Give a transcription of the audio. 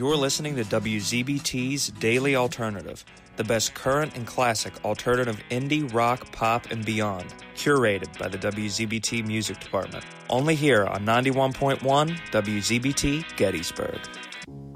You're listening to WZBT's Daily Alternative, the best current and classic alternative indie, rock, pop, and beyond, curated by the WZBT Music Department. Only here on 91.1 WZBT Gettysburg.